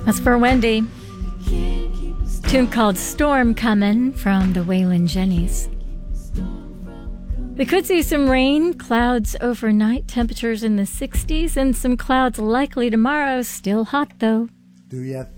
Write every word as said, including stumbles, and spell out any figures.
As for Wendy, tune called Storm Comin' from the Waylon Jennings. We could see some rain, clouds overnight, temperatures in the sixties, and some clouds likely tomorrow. Still hot, though. Do you